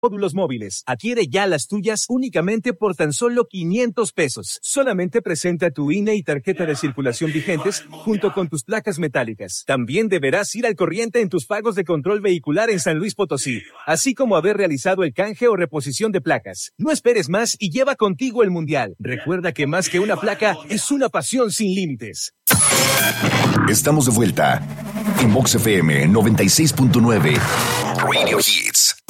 módulos móviles. Adquiere ya las tuyas únicamente por tan solo 500 pesos. Solamente presenta tu INE y tarjeta de circulación vigentes junto con tus placas metálicas. También deberás ir al corriente en tus pagos de control vehicular en San Luis Potosí, así como haber realizado el canje o reposición de placas. No esperes más y lleva contigo el Mundial. Recuerda que más que una placa, es una pasión sin límites. Estamos de vuelta en Vox FM 96.9 Radio Hits.